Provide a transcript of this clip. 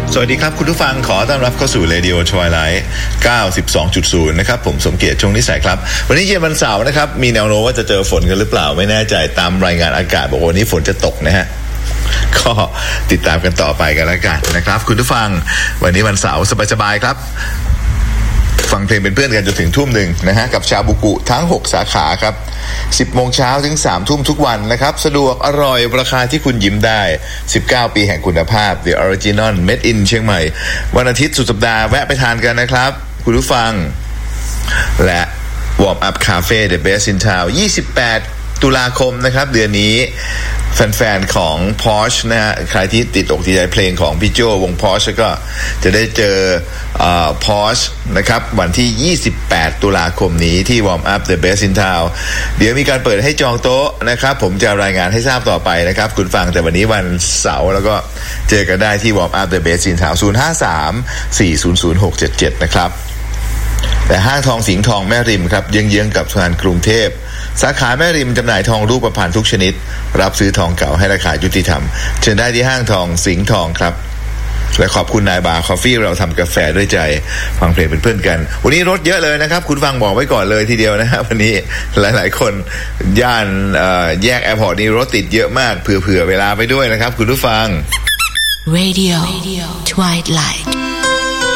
สวัสดีครับคุณผู้ฟังขอต้อนรับเข้าสู่ Radio Twilight 92.0 นะครับผมสมเกียรติชงนิสัยครับวันนี้เย็นวันเสาร์นะครับมีแนวโน้มว่าจะเจอฝนกันหรือเปล่าไม่แน่ใจตามรายงานอากาศบอกวันนี้ฝนจะตกนะฮะก็ติดตามกันต่อไปกันแล้วกันนะครับคุณผู้ฟังวันนี้วันเสาร์สบายๆครับฟังเพลงเป็นเพื่อนกันจนถึงทุ่มหนึ่งนะฮะกับชาบูกุทั้ง6สาขาครับ10 โมงเช้าถึง3 ทุ่มทุกวันนะครับสะดวกอร่อยราคาที่คุณยิ้มได้19 ปีแห่งคุณภาพ The Original Made in เชียงใหม่วันอาทิตย์สุดสัปดาห์แวะไปทานกันนะครับคุณผู้ฟังและ Warm Up Cafe The Best in Town 28 ตุลาคมนะครับเดือนนี้แฟนๆของ Porsche นะฮะใครที่ติดอกติดใจเพลงของพี่โจวง Porsche ก็จะได้เจอPorsche นะครับวันที่28 ตุลาคมนี้ที่ Warm Up The Best in Town เดี๋ยวมีการเปิดให้จองโต๊ะนะครับผมจะรายงานให้ทราบต่อไปนะครับคุณฟังแต่วันนี้วันเสาร์แล้วก็เจอกันได้ที่ Warm Up The Best in Town 053-400-677 นะครับแต่ห้างทองสิงห์ทองแม่ริมครับเยื้องๆกับธนาคารกรุงเทพสาขาแม่ริมจำหน่ายทองรูปพรรณทุกชนิดรับซื้อทองเก่าให้ราคายุติธรรมเชิญได้ที่ห้างทองสิงห์ทองครับและขอบคุณนายบาร์คอฟฟี่เราทำกาแฟด้วยใจฟังเพลงเป็นเพื่อนกันวันนี้รถเยอะเลยนะครับคุณฟังบอกไว้ก่อนเลยทีเดียวนะครับวันนี้หลายๆคนย่านแยกแอร์พอร์ตนี้รถติดเยอะมากเผื่อเวลาไปด้วยนะครับคุณผู้ฟัง Radio Twilight